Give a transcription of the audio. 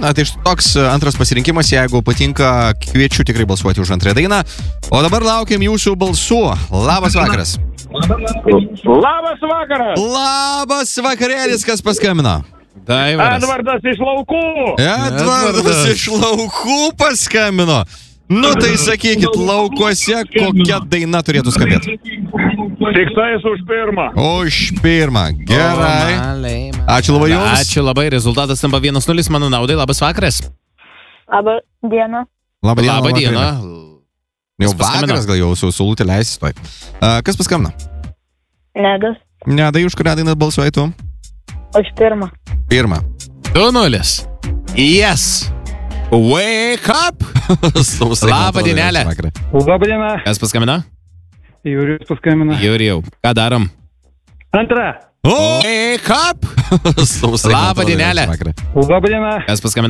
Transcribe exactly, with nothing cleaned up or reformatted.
Na, tai štai toks antras pasirinkimas, jeigu patinka, kviečiu tikrai balsuoti už antrąją dainą. O dabar laukiam jūsų balsų. Labas vakaras. Labas vakaras. Labas vakarėlis, kas paskambino? Daivaras. Edvardas iš Laukų. Edvardas Edvardas. iš Laukų paskambino. Nu tai sakykit, laukuose kokia daina turėtų skambėti? Tik tais už pirmą. Už pirmą. Gerai. Ačiū labai jums. Ačiū labai, rezultatas tampa vienas nulis mano naudai. Labas vakaras. Labą dieną. Labą dieną. Labą dieną. Jau Kas paskambino? vakaras, gal jau su saulutė leisis. Toj. A, kas paskambino? Nedas. Ne, tai už kurią dainą balsuoji tu? Už pirmą. Pirmą. du nulis. Yes. Wake up. Sausai, Labą man atrodo, dienelę. vakarą. Labą dieną. Kas paskambino? Jūrijus paskambina. Jurijau. Ką darom? Antra. O! Wake up. Sausai, man Labą atrodo, dienelę. vakarą. Labą dieną. Kas paskambino?